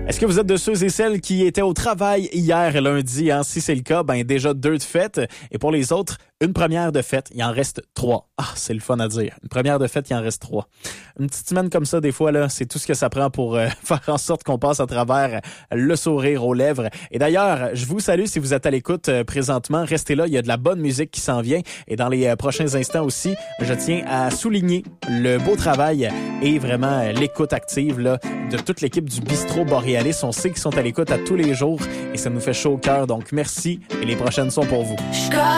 Est-ce que vous êtes de ceux et celles qui étaient au travail hier lundi? Hein? Si c'est le cas, ben déjà 2 de fête. Et pour les autres, une première de fête. Il en reste 3. Ah, c'est le fun à dire. Une première de fête, il en reste 3. Une petite semaine comme ça, des fois, là, c'est tout ce que ça prend pour faire en sorte qu'on passe à travers le sourire aux lèvres. Et d'ailleurs, je vous salue si vous êtes à l'écoute présentement. Restez là, il y a de la bonne musique qui s'en vient. Et dans les prochains instants aussi, je tiens à souligner le beau travail et vraiment l'écoute active là, de toute l'équipe du Bistrot Boréalis. On sait qu'ils sont à l'écoute à tous les jours et ça nous fait chaud au cœur. Donc, merci et les prochaines sont pour vous.